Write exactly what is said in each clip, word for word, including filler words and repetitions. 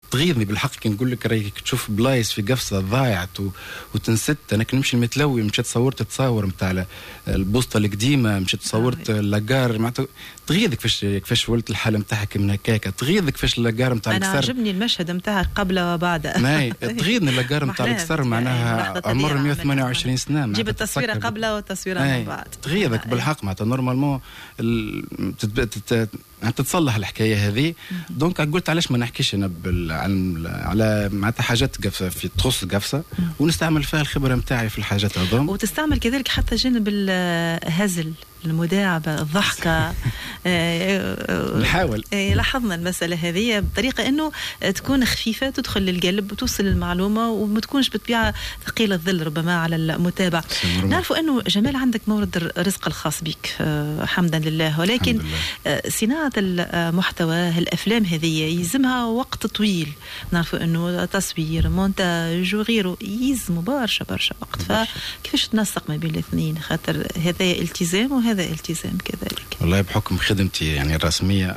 تغيظني بالحق كي نقول لك رايك تشوف بلايص في قفصه ضايعت و... وتنست. انا كي نمشي المتلوي مشيت صورت تصاور نتاع البوسطه القديمه، مشيت صورت لاكار معناتها تغيظك كيفاش كيفاش ولت الحاله نتاعك من هكاكا، تغيظك كيفاش اللاكار نتاع الكسر. انا عجبني المشهد نتاعك قبل وبعد. ماي تغيظني اللاكار نتاع الكسر معناها عمر مئة وثمانية وعشرين سنه، جيب التصويره قبل والتصويره من بعد تغيظك بالحق معناتها نورمالمون تتصلح الحكايه هذه. دونك قلت علاش ما نحكيش انا على معناتها حاجات في تخص القفصه ونستعمل فيها الخبره نتاعي في الحاجات هذوم، وتستعمل كذلك حتى جانب الهزل، المداعبه، الضحكه. نحاول لاحظنا المساله هذه بطريقه انه تكون خفيفه، تدخل للقلب وتوصل المعلومه وما تكونش بطبيعه ثقيله الظل ربما على المتابع. نعرفوا انه جمال عندك مورد الرزق الخاص بك حمدا لله، ولكن لله. صناعه المحتوى الافلام هذه يلزمها وقت طويل. نعرفوا انه تصوير، مونتاج وغيره يلزم برشا برشا وقت، فكيفاش تنسق ما بين الاثنين؟ خاطر هذا التزام وهذا التزام كذلك. والله بحكم خدمتي يعني الرسميه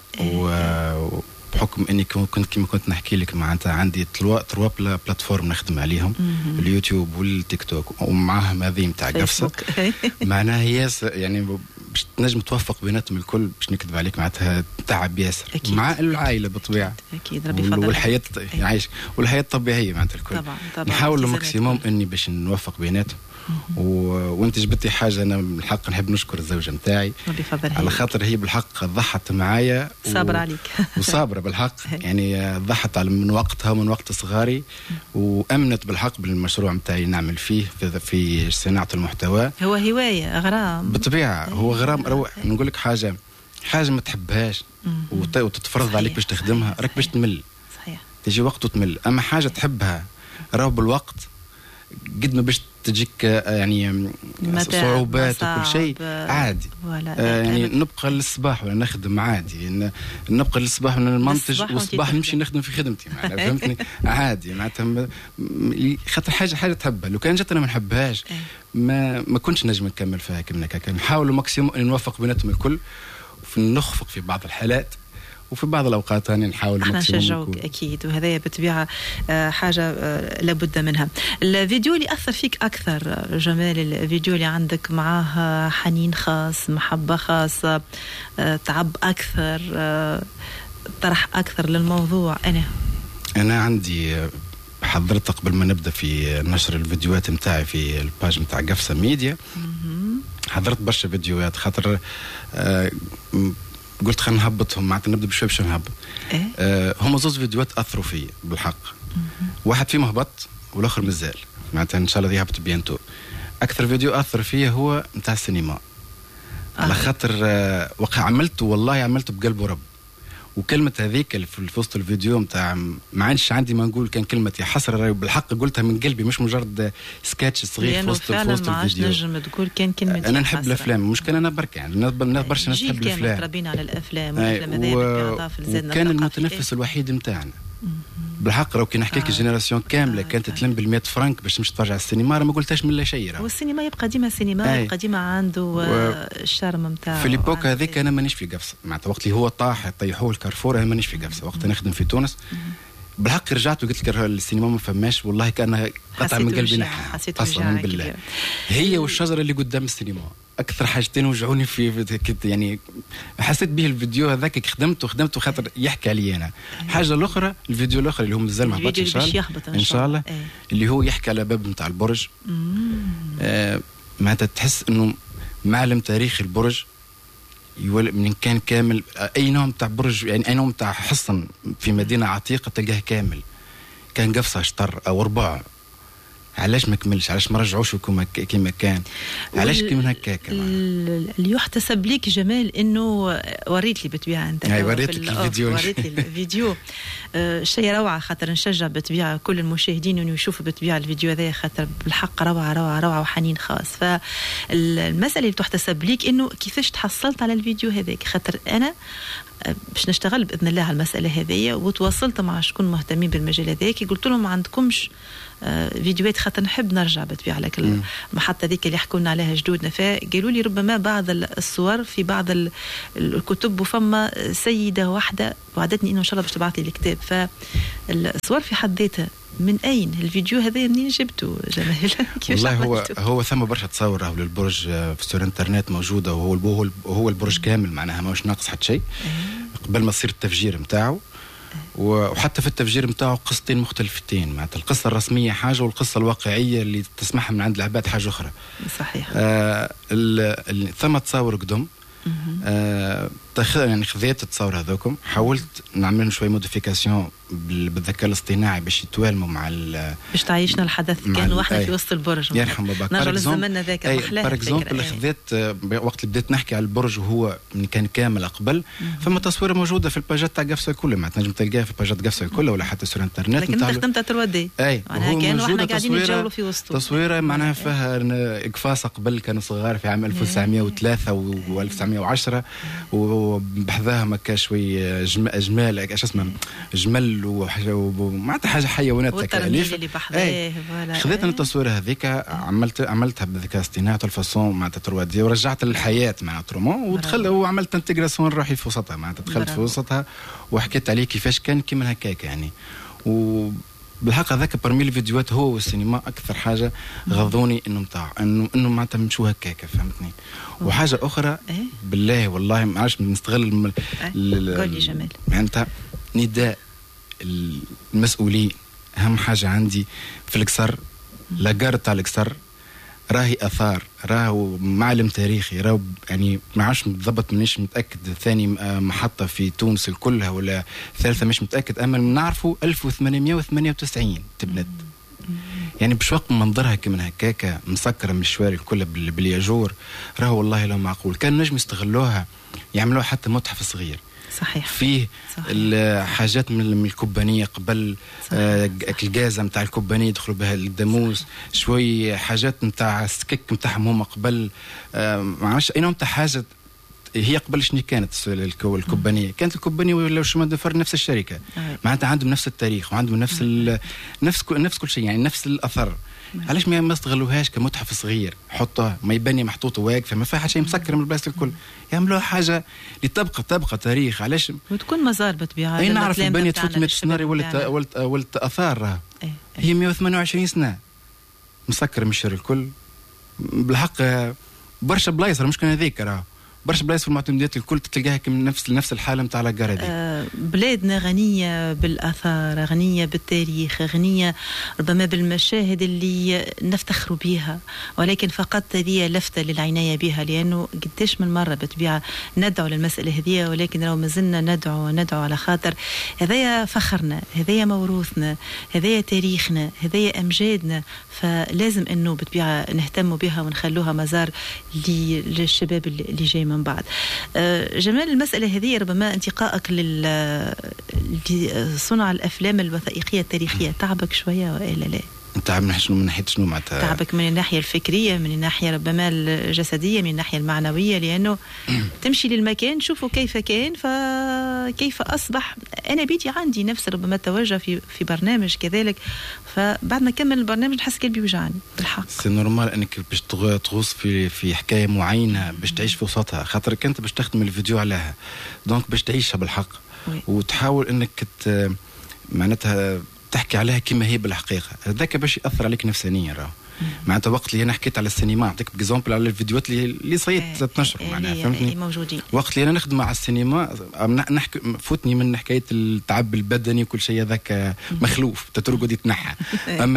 وبحكم اني كنت كما كنت نحكي لك معناتها عندي تروا تروا بلاتفورم نخدم عليهم، اليوتيوب والتيك توك ومعاهم هذه نتاع قفصه. معناها هي يعني باش تنجم توفق بيناتهم الكل، باش نكذب عليك معناتها تعب ياسر مع العائله بالطبيعه. اكيد ربي يفضل والحياه يعيش والحياه الطبيعيه معناتها الكل. طبعا طبعا نحاول الماكسيموم اني باش نوفق بيناتهم. و... وانت جبتي حاجه انا بالحق نحب نشكر الزوجه نتاعي على خاطر هي بالحق ضحت معايا و... صابره عليك وصابره بالحق يعني ضحت على من وقتها ومن وقت صغاري، وامنت بالحق بالمشروع نتاعي نعمل فيه في, في صناعه المحتوى. هو هوايه غرام بالطبيعه، هو غرام روح. نقول لك حاجه حاجه ما تحبهاش وت... وتتفرض صحيح. عليك باش تخدمها راك باش تمل، صحيح تجي وقت وتمل. اما حاجه تحبها راهو بالوقت قد ما باش تجيك يعني صعوبات وكل شيء عادي. آه يعني نبقى للصباح ولا نخدم عادي، نبقى للصباح ولا نمنتج والصباح نمشي نخدم في خدمتي فهمتني عادي معناتها. خاطر حاجه حاجه تحبها، لو كان جات انا ما نحبهاش ما ما كنتش نجم نكمل فيها كما هكا. نحاول الماكسيموم ان نوفق بيناتهم الكل، وفي نخفق في بعض الحالات وفي بعض الأوقات ثانية نحاول احنا نشجعوك أكيد، وهذا بالطبيعة حاجة لابد منها. الفيديو اللي أثر فيك أكثر جمال، الفيديو اللي عندك معاه حنين خاص، محبة خاصة، تعب أكثر، طرح أكثر للموضوع؟ أنا أنا عندي حضرت قبل ما نبدأ في نشر الفيديوهات متاعي في الباج متاع قفصة ميديا، حضرت برشا فيديوهات خاطر آه قلت خلينا نهبطهم معناتها نبدا بشوي باش نهبط. إيه؟ آه هم زوز فيديوهات اثروا فيا بالحق. مم. واحد فيهم هبط والاخر مازال معناتها ان شاء الله يهبط بيانتو. اكثر فيديو اثر فيا هو نتاع السينما. آه. على خاطر آه وقع عملته والله عملته بقلب ورب، وكلمة هذيك في وسط الفيديو متاع ما عادش عندي ما نقول، كان كلمة يا حسرة بالحق قلتها من قلبي مش مجرد سكتش صغير في وسط في وسط الفيديو. نجم تقول كان كلمة أنا نحب الأفلام، مش كان أنا برك يعني الناس برشا ناس تحب الأفلام، جيل تربينا على الأفلام والأفلام هذه وكان المتنفس الوحيد متاعنا بالحق. لو كي نحكي لك الجينيراسيون كامله آه كانت تلم بالمئة فرنك باش تمشي تتفرج على السينما، ما قلتهاش من لا شيء. والسينما يبقى ديما سينما، يبقى ديما عنده و... الشارم نتاعو. في ليبوك هذيك انا مانيش في قفصه معناتها، وقت اللي هو طاح يطيحوه الكارفور انا مانيش في قفصه، وقت نخدم في تونس بالحق رجعت وقلت لك السينما ما فماش والله، كان قطع من قلبي نحا قسما بالله. هي والشجره اللي قدام السينما اكثر حاجتين وجعوني في يعني حسيت به الفيديو هذاك خدمته خدمته خاطر يحكي علي انا. حاجه الاخرى الفيديو الاخر اللي هو مازال ما هبطش ان شاء الله ان شاء الله ايه. اللي هو يحكي على باب نتاع البرج. آه معناتها تحس انه معلم تاريخي البرج من كان كامل، اي نوع تاع برج يعني اي نوع تاع حصن في مدينه عتيقه تلقاه كامل. كان قفصه شطر او ربع، علاش ما كملش؟ علاش ما رجعوش كما كما كان؟ علاش كيما هكاك؟ اللي يحتسب ليك جمال انه وريت لي بالطبيعه انت وريت لك الفيديو وريت لي الفيديو آه شيء روعه، خاطر نشجع بالطبيعه كل المشاهدين انه يشوفوا بالطبيعه الفيديو هذا، خاطر بالحق روعه روعه روعه وحنين خاص. فالمساله اللي تحتسب ليك انه كيفاش تحصلت على الفيديو هذاك، خاطر انا باش نشتغل باذن الله على المساله هذه. وتواصلت مع شكون مهتمين بالمجال هذاك، قلت لهم ما عندكمش فيديوهات خاطر نحب نرجع بالطبيعه لك المحطه ذيك اللي يحكوا لنا عليها جدودنا. فقالوا لي ربما بعض الصور في بعض الكتب، وفما سيده واحده وعدتني انه ان شاء الله باش تبعث لي الكتاب. فالصور في حد ذاتها من اين الفيديو هذا منين جبته جمال؟ والله هو هو ثم برشا تصور للبرج في سور انترنت موجوده، وهو هو البرج كامل معناها ماهوش ناقص حتى شيء قبل ما يصير التفجير نتاعو. وحتى في التفجير نتاعو قصتين مختلفتين، معناتها القصه الرسميه حاجه والقصه الواقعيه اللي تسمعها من عند العباد حاجه اخرى. صحيح. آه ثم تصاور قدم آه يعني خذيت التصاور هذوكم، حاولت نعمل شوي موديفيكاسيون بالذكاء الاصطناعي باش يتوالموا مع باش تعيشنا الحدث كان واحنا في وسط البرج. يرحم باباك. نرجع للزمن ذاك محلاه. بار اكزومبل خذيت وقت اللي بديت نحكي على البرج وهو كان كامل قبل، فما تصويره موجوده في الباجات تاع قفصه كلها، ما تنجم تلقاها في الباجات قفصه كلها ولا حتى سور انترنت. لكن انت خدمتها ثري دي. اي كان واحنا قاعدين نتجولوا في وسطه. تصويره معناها فيها اقفاصه قبل كانوا صغار في عام ألف وتسعمية وثلاثة و ألف وتسعمية وعشرة، وبحذاها ما كان شوي جمال اش اسمه جمل ومعناتها حاجه حيوانات تكاليف اللي بحذاه. خذيت انا التصويره هذيك عملت عملتها بالذكاء الاصطناعي الفاسون معناتها ثري دي، ورجعت للحياه معناتها ترومون، ودخل وعملت انتجراسيون روحي في وسطها، معناتها دخلت في وسطها وحكيت عليه كيفاش كان كيما هكاك يعني. وبالحق هذاك برمي الفيديوهات هو والسينما اكثر حاجه غضوني انه متاع انه انه معناتها نمشوا هكاك، فهمتني. وحاجه اخرى بالله والله ما عادش نستغل قولي جمال معناتها نداء المسؤولين. اهم حاجه عندي في القصر لاغار تاع القصر راهي اثار، راهو معلم تاريخي، راهو يعني ما عادش بالضبط مانيش متاكد ثاني محطه في تونس الكلها ولا ثالثه مش متاكد، اما نعرفوا ألف وثمانمية وثمانية وتسعين تبنت. يعني باش وقت منظرها كمان هكاكا مسكره من الشوارع الكل بالياجور، راهو والله لو معقول كان نجم يستغلوها يعملوها حتى متحف صغير. صحيح. فيه الحاجات من الكوبانيه قبل آه الجازه نتاع الكوبانيه يدخلوا بها الداموس، شوي حاجات نتاع السكك نتاعهم هما قبل آه ما عرفتش اين نتاع حاجه هي قبل شنو كانت الكوبانيه. كانت الكوبانيه ولا شو دفر نفس الشركه معناتها عندهم نفس التاريخ وعندهم نفس نفس نفس كل شيء يعني نفس الاثر. علاش ما استغلوهاش كمتحف صغير، حطوها ما يبني محطوطه واقفه ما فيها حتى شيء مسكر من البلاصه الكل، يعملوها حاجه اللي تبقى تبقى تاريخ. علاش وتكون مزار بالطبيعه. اي نعرف البنيه تفوت مئة سنه ولا ولت ولت اثار راها هي مئة وثمانية وعشرين سنه مسكر من الشر الكل. بالحق برشا بلايص مش كان هذيك راه برشا بلايص في المعتمدات الكل تلقاها من نفس نفس الحاله نتاع لاغار. آه بلادنا غنيه بالاثار، غنيه بالتاريخ، غنيه ربما بالمشاهد اللي نفتخر بها، ولكن فقط هذه لفته للعنايه بها، لانه قديش من مره بالطبيعه ندعو للمساله هذه، ولكن لو ما زلنا ندعو ندعو على خاطر هذايا فخرنا، هذايا موروثنا، هذايا تاريخنا، هذايا امجادنا، فلازم انه بالطبيعه نهتموا بها ونخلوها مزار للشباب اللي جاي من بعد. آه جمال، المسألة هذه ربما انتقائك لصنع الأفلام الوثائقية التاريخية تعبك شوية وإلا لا؟ تعب من شنو؟ من ناحية شنو معناتها؟ تعبك من الناحية الفكرية، من الناحية ربما الجسدية، من الناحية المعنوية، لأنه تمشي للمكان تشوفوا كيف كان فكيف أصبح. أنا بيتي عندي نفس ربما توجه في في برنامج كذلك، فبعد ما كمل البرنامج نحس قلبي يوجعني بالحق. سي نورمال انك باش تغوص في في حكايه معينه باش تعيش في وسطها، خاطرك انت باش تخدم الفيديو عليها، دونك باش تعيشها بالحق وي. وتحاول انك معناتها تحكي عليها كما هي بالحقيقه، هذاك باش ياثر عليك نفسيا راه. معناتها وقت اللي انا حكيت على السينما نعطيك بيزامبل على الفيديوهات اللي اللي صيت تنشر معناها فهمتني موجودين. وقت اللي انا نخدم على السينما نحكي فوتني من حكايه التعب البدني وكل شيء هذاك مخلوف تترقد يتنحى. اما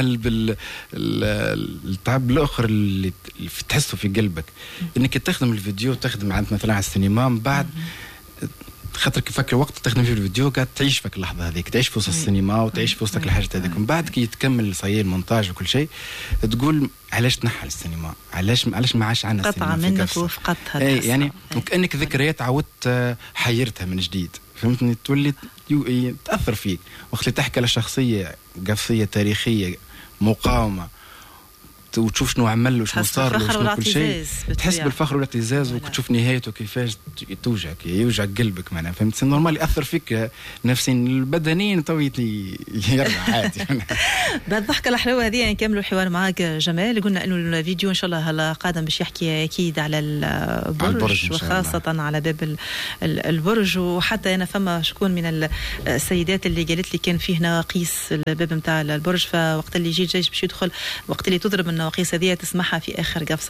التعب الاخر اللي تحسه في قلبك انك تخدم الفيديو تخدم عند مثلا على السينما من بعد خاطر كيفكر وقت تخدم في الفيديو قاعد تعيش فيك اللحظه هذيك، تعيش في وسط السينما وتعيش في وسط الحاجات هذيك. من بعد كي يتكمل صاير المونتاج وكل شيء تقول علاش تنحى السينما، علاش علاش ما عادش عندنا السينما قطعه منك وفقدتها. اي يعني وكانك ذكريات عاودت حيرتها من جديد فهمتني، تولي تاثر فيك وقت اللي تحكي على شخصيه قصيه تاريخيه مقاومه وتشوف شنو عمل وشنو صار وشنو كل شيء، تحس بالفخر والاعتزاز وتشوف نهايته كيفاش توجعك يوجع قلبك معناها فهمت. نورمال ياثر فيك نفسيا بدنيا تو يرجع عادي. بعد الضحكه الحلوه هذه نكملوا الحوار معاك جمال. قلنا انه الفيديو ان شاء الله هلا قادم باش يحكي اكيد على البرج وخاصه على باب البرج. وحتى انا فما شكون من السيدات اللي قالت لي كان فيه نواقيس الباب نتاع البرج، فوقت اللي يجي الجيش باش يدخل وقت اللي تضرب النواقيس هذه تسمعها في اخر قفصه.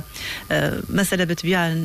فمساله بتبيع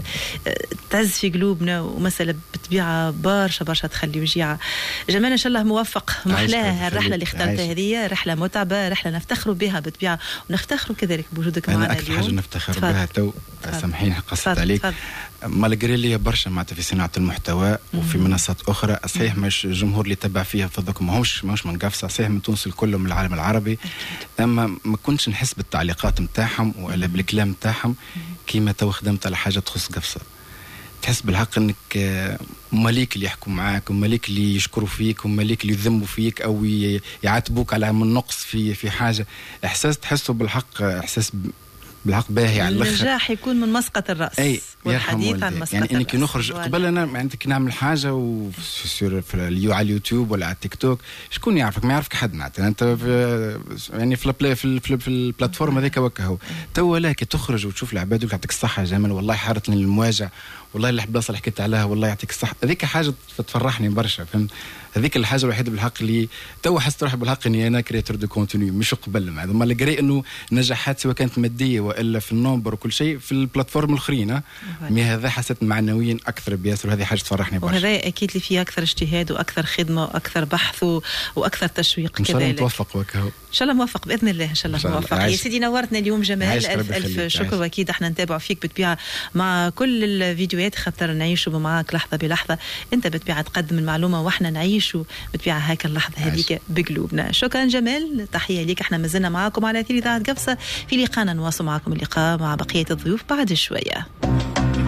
تعز في قلوبنا ومساله بتبيع برشا برشا تخلي وجيعه. جمال ان شاء الله موفق، محلاها الرحله اللي اخترتها هذه، رحله متعبه، رحله نفتخروا بها بالطبيعه ونفتخروا كذلك بوجودك معنا اليوم. اكثر حاجه نفتخر بها تو سامحيني قصت عليك مالغري لي برشا معناتها في صناعه المحتوى وفي منصات اخرى صحيح مش الجمهور اللي تبع فيها فضلك ماهوش ماهوش من قفصه صحيح من تونس الكل من العالم العربي، اما ما كنتش نحس بالتعليقات نتاعهم ولا بالكلام نتاعهم كيما تو خدمت على حاجه تخص قفصه. تحس بالحق انك ماليك اللي يحكوا معاك وماليك اللي يشكروا فيك وماليك اللي يذموا فيك او يعاتبوك على من نقص في في حاجه، احساس تحسه بالحق احساس بالحق باهي على الاخر. النجاح يكون من مسقط الراس أي والحديث عن مسقط يعني انك نخرج قبل انا عندك نعمل حاجه وفي اليو على اليوتيوب ولا على التيك توك شكون يعرفك؟ ما يعرفك حد معناتها انت في يعني في البلاي في, في, في البلاتفورم هذيك وكهو تو لكن تخرج وتشوف العباد يعطيك الصحه يا جمال والله حارتني المواجع والله البلاصه اللي حكيت عليها والله يعطيك الصحه، هذيك حاجه تفرحني برشا فهمت. هذيك الحاجه الوحيده بالحق اللي تو حسيت روحي بالحق اني انا كريتور دو كونتوني مش قبل مع ما لقري انه نجاحات سواء كانت ماديه والا في النومبر وكل شيء في البلاتفورم الاخرين مي هذا حسيت معنويا اكثر بياسر وهذه حاجه تفرحني برشا. وهذا اكيد اللي فيه اكثر اجتهاد واكثر خدمه واكثر بحث واكثر تشويق كذلك. ان شاء الله نتوفق وكهو. ان شاء الله موفق باذن الله ان شاء الله موفق. يا سيدي نورتنا اليوم جمال، الف الف شكر واكيد احنا نتابعوا فيك بالطبيعه مع كل الفيديوهات خاطر نعيشوا معاك لحظه بلحظه، انت بالطبيعه تقدم المعلومه واحنا نعيشوا بالطبيعه هاك اللحظه هذيك بقلوبنا. شكرا جمال، تحيه ليك. احنا مازلنا معاكم على اثير اذاعه قفصه، في لقاءنا نواصل معكم اللقاء مع بقيه الضيوف بعد شويه.